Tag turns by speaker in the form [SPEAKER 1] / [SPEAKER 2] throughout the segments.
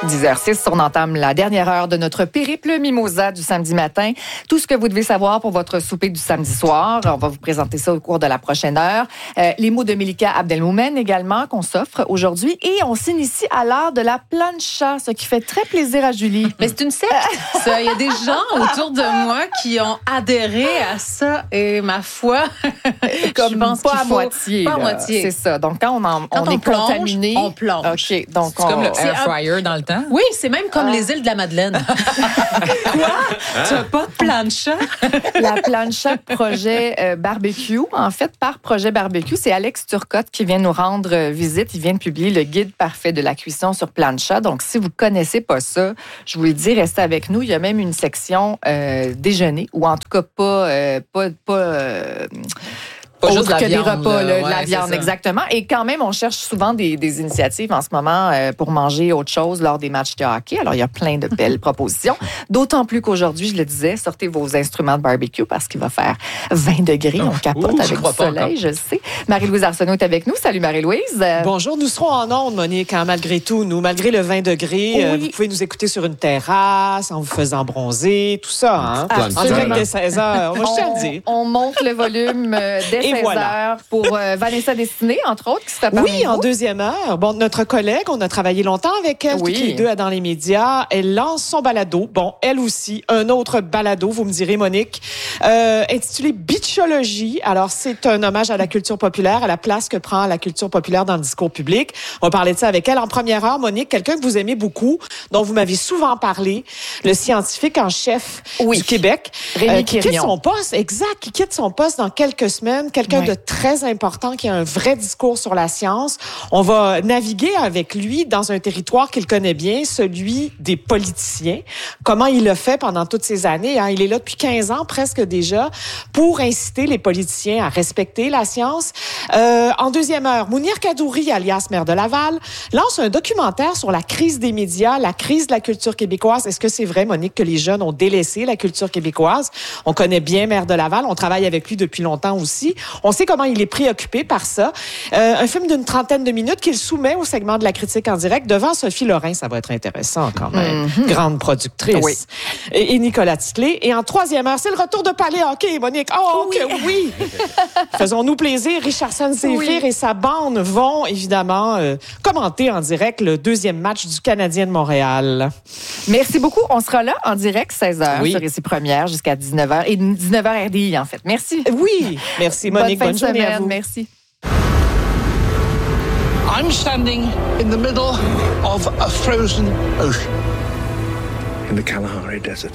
[SPEAKER 1] 10h06, on entame la dernière heure de notre périple Mimosa du samedi matin. Tout ce que vous devez savoir pour votre souper du samedi soir. On va vous présenter ça au cours de la prochaine heure. Les mots de Melika Abdelmoumen également qu'on s'offre aujourd'hui. Et on s'initie à l'art de la plancha, ce qui fait très plaisir à Julie.
[SPEAKER 2] Mais c'est une secte, ça. Il y a des gens autour de moi qui ont adhéré à ça et ma foi,
[SPEAKER 1] comme
[SPEAKER 2] je pense
[SPEAKER 1] pas
[SPEAKER 2] qu'il
[SPEAKER 1] à
[SPEAKER 2] faut,
[SPEAKER 1] moitié.
[SPEAKER 2] Pas à
[SPEAKER 1] là.
[SPEAKER 2] moitié.
[SPEAKER 1] C'est ça. Donc quand on est
[SPEAKER 2] plonge,
[SPEAKER 1] contaminé,
[SPEAKER 2] on plonge.
[SPEAKER 1] OK, donc
[SPEAKER 3] C'est comme le air fryer dans le temps.
[SPEAKER 2] Oui, c'est même comme les îles de la Madeleine. Quoi? Tu n'as pas de plancha?
[SPEAKER 1] La plancha projet barbecue, en fait, par projet barbecue, c'est Alex Turcotte qui vient nous rendre visite. Il vient de publier le guide parfait de la cuisson sur plancha. Donc, si vous connaissez pas ça, je vous le dis, restez avec nous. Il y a même une section déjeuner, ou en tout cas
[SPEAKER 3] Pas juste
[SPEAKER 1] autre
[SPEAKER 3] la
[SPEAKER 1] que
[SPEAKER 3] viande,
[SPEAKER 1] les repas,
[SPEAKER 3] là.
[SPEAKER 1] de la
[SPEAKER 3] Ouais,
[SPEAKER 1] viande,
[SPEAKER 3] c'est ça.
[SPEAKER 1] exactement. Et quand même, on cherche souvent des initiatives en ce moment pour manger autre chose lors des matchs de hockey. Alors, il y a plein de belles propositions. D'autant plus qu'aujourd'hui, je le disais, sortez vos instruments de barbecue parce qu'il va faire 20 degrés. On capote avec du soleil, je sais. Marie-Louise Arsenault est avec nous. Salut Marie-Louise.
[SPEAKER 4] Bonjour, nous serons en ondes, Monique, hein, malgré tout. Malgré le 20 degrés,
[SPEAKER 1] Oui.
[SPEAKER 4] vous pouvez nous écouter sur une terrasse, en vous faisant bronzer, tout ça. Hein? En direct dès 16 h. Moi, je tiens à le dire.
[SPEAKER 1] On monte le volume dès
[SPEAKER 4] Et
[SPEAKER 1] 16
[SPEAKER 4] voilà.
[SPEAKER 1] heures pour Vanessa Destinée, entre autres, qui sera parmi
[SPEAKER 4] Oui, en
[SPEAKER 1] nous.
[SPEAKER 4] deuxième heure. Bon, notre collègue, on a travaillé longtemps avec elle,
[SPEAKER 1] Oui.
[SPEAKER 4] toutes les deux dans les médias. Elle lance son balado. Bon, elle aussi, un autre balado, vous me direz, Monique, intitulé Bitchologie. Alors, c'est un hommage à la culture populaire, à la place que prend la culture populaire dans le discours public. On va parler de ça avec elle. En première heure, Monique, quelqu'un que vous aimez beaucoup, dont vous m'avez souvent parlé, le scientifique en chef du Québec,
[SPEAKER 1] Rémi
[SPEAKER 4] qui quitte
[SPEAKER 1] Quirion.
[SPEAKER 4] son poste, qui quitte son poste dans quelques semaines. Quelqu'un de très important qui a un vrai discours sur la science. On va naviguer avec lui dans un territoire qu'il connaît bien, celui des politiciens. Comment il l'a fait pendant toutes ces années. Hein? Il est là depuis 15 ans presque déjà pour inciter les politiciens à respecter la science. En deuxième heure, Mounir Kadouri, alias maire de Laval, lance un documentaire sur la crise des médias, la crise de la culture québécoise. Est-ce que c'est vrai, Monique, que les jeunes ont délaissé la culture québécoise? On connaît bien maire de Laval. On travaille avec lui depuis longtemps aussi. On sait comment il est préoccupé par ça. Un film d'une 30aine de minutes qu'il soumet au segment de la critique en direct devant Sophie Lorrain. Ça va être intéressant quand même. Grande productrice.
[SPEAKER 1] Oui.
[SPEAKER 4] Et Nicolas Titley. Et en troisième heure, c'est le retour de Palais Hockey, Monique. Oh, oui. Que oui! Faisons-nous plaisir. Richardson Zéphir et sa bande vont évidemment commenter en direct le deuxième match du Canadien de Montréal.
[SPEAKER 1] Merci beaucoup. On sera là en direct 16h
[SPEAKER 4] Oui.
[SPEAKER 1] sur Ici Première jusqu'à 19h et 19h RDI en fait. Merci.
[SPEAKER 4] Oui. Merci, Monique.
[SPEAKER 1] Bonne fin
[SPEAKER 4] Bonne
[SPEAKER 1] de
[SPEAKER 4] journée à
[SPEAKER 1] semaine.
[SPEAKER 4] vous.
[SPEAKER 1] Merci.
[SPEAKER 5] I'm standing in the middle of a frozen ocean.
[SPEAKER 6] In the Kalahari Desert.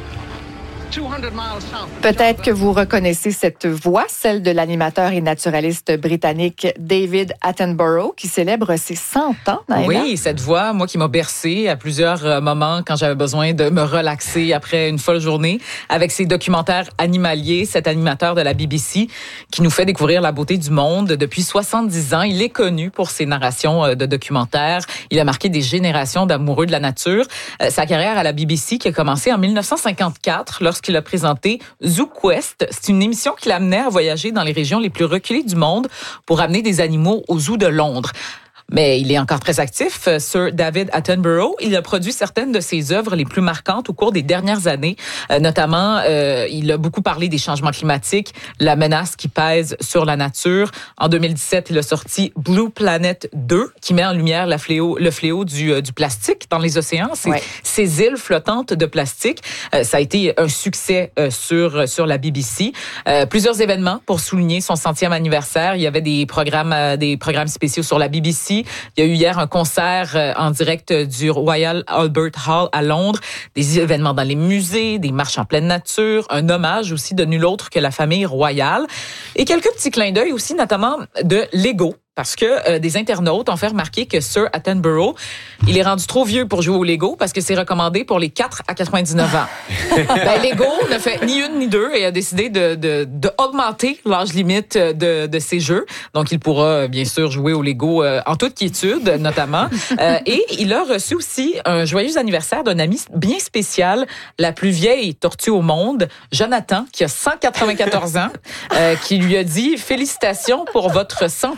[SPEAKER 5] 200 miles south.
[SPEAKER 1] Peut-être que vous reconnaissez cette voix, celle de l'animateur et naturaliste britannique David Attenborough, qui célèbre ses 100 ans, Naïma.
[SPEAKER 3] Oui, cette voix, moi, qui m'a bercée à plusieurs moments quand j'avais besoin de me relaxer après une folle journée, avec ses documentaires animaliers, cet animateur de la BBC qui nous fait découvrir la beauté du monde depuis 70 ans. Il est connu pour ses narrations de documentaires. Il a marqué des générations d'amoureux de la nature. Sa carrière à la BBC qui a commencé en 1954 lorsqu'il a présenté Zoo Quest. C'est une émission qui l'amenait à voyager dans les régions les plus reculées du monde pour amener des animaux au zoo de Londres. Mais il est encore très actif, Sir David Attenborough. Il a produit certaines de ses œuvres les plus marquantes au cours des dernières années. Notamment, il a beaucoup parlé des changements climatiques, la menace qui pèse sur la nature. En 2017, il a sorti Blue Planet 2, qui met en lumière le fléau du plastique dans les océans. Ces îles flottantes de plastique. Ça a été un succès sur la BBC. Plusieurs événements pour souligner son 100e anniversaire. Il y avait des programmes spéciaux sur la BBC. Il y a eu hier un concert en direct du Royal Albert Hall à Londres, des événements dans les musées, des marches en pleine nature, un hommage aussi de nul autre que la famille royale et quelques petits clins d'œil aussi, notamment de Lego. Parce que des internautes ont fait remarquer que Sir Attenborough, il est rendu trop vieux pour jouer au Lego parce que c'est recommandé pour les 4 à 99 ans. Lego ne fait ni une ni deux et a décidé de augmenter l'âge limite de ses jeux. Donc, il pourra bien sûr jouer au Lego en toute quiétude, notamment. Et il a reçu aussi un joyeux anniversaire d'un ami bien spécial, la plus vieille tortue au monde, Jonathan, qui a 194 ans, qui lui a dit « Félicitations pour votre 100e tour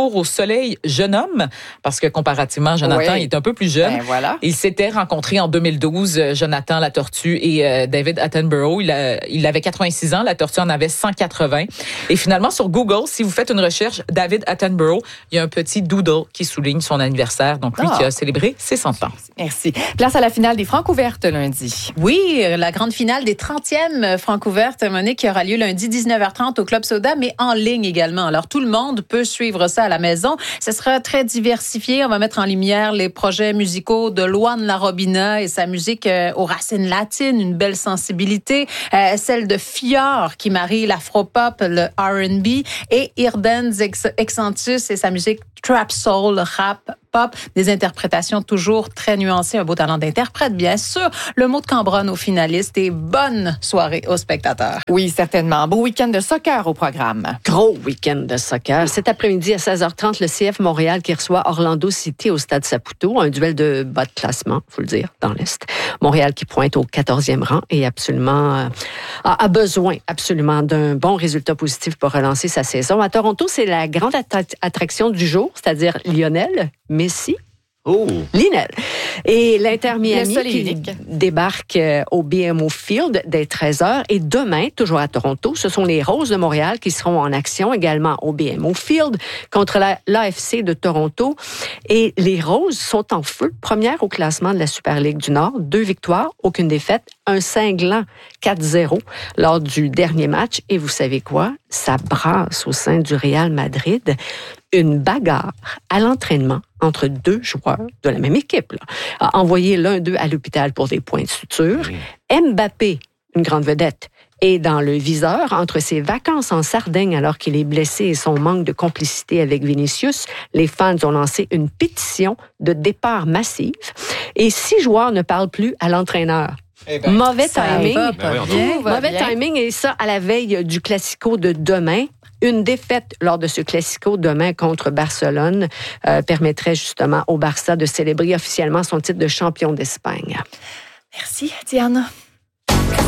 [SPEAKER 3] retour au soleil jeune homme, parce que comparativement, Jonathan, il est un peu plus jeune.
[SPEAKER 1] Ben voilà.
[SPEAKER 3] Ils s'étaient rencontrés en 2012, Jonathan la tortue et David Attenborough. Il avait 86 ans, la tortue en avait 180. Et finalement, sur Google, si vous faites une recherche David Attenborough, il y a un petit doodle qui souligne son anniversaire. Donc, lui qui a célébré ses 100 ans.
[SPEAKER 1] Merci. Place à la finale des Francouvertes lundi.
[SPEAKER 2] Oui, la grande finale des 30e Francouvertes, Monique, qui aura lieu lundi 19h30 au Club Soda, mais en ligne également. Alors, tout le monde peut suivre ça à la maison. Ce sera très diversifié. On va mettre en lumière les projets musicaux de Luan Larobina et sa musique aux racines latines, une belle sensibilité. Celle de Fior, qui marie l'afro-pop, le R&B, et Irden Exantus et sa musique trap soul, rap, pop, des interprétations toujours très nuancées, un beau talent d'interprète, bien sûr. Le mot de Cambronne aux finalistes et bonne soirée aux spectateurs.
[SPEAKER 1] Oui, certainement. Beau week-end de soccer au programme.
[SPEAKER 7] Gros week-end de soccer. Cet après-midi à 16h30, le CF Montréal qui reçoit Orlando City au Stade Saputo. Un duel de bas de classement, faut le dire, dans l'Est. Montréal qui pointe au 14e rang et absolument a besoin absolument d'un bon résultat positif pour relancer sa saison. À Toronto, c'est la grande attraction du jour, c'est-à-dire Lionel Messi. Lionel. Et l'Inter Miami qui débarque au BMO Field dès 13h. Et demain, toujours à Toronto, ce sont les Roses de Montréal qui seront en action également au BMO Field contre l'AFC de Toronto. Et les Roses sont en feu. Première au classement de la Super Ligue du Nord. 2 victoires, aucune défaite. Un cinglant 4-0 lors du dernier match. Et vous savez quoi? Ça brasse au sein du Real Madrid. Une bagarre à l'entraînement entre 2 joueurs de la même équipe a envoyé l'un d'eux à l'hôpital pour des points de suture. Mbappé, une grande vedette, est dans le viseur entre ses vacances en Sardaigne alors qu'il est blessé et son manque de complicité avec Vinicius. Les fans ont lancé une pétition de départ massive et 6 joueurs ne parlent plus à l'entraîneur. Mauvais timing. Mauvais timing et ça à la veille du Classico de demain. Une défaite lors de ce Classico demain contre Barcelone permettrait justement au Barça de célébrer officiellement son titre de champion d'Espagne.
[SPEAKER 1] Merci, Diane.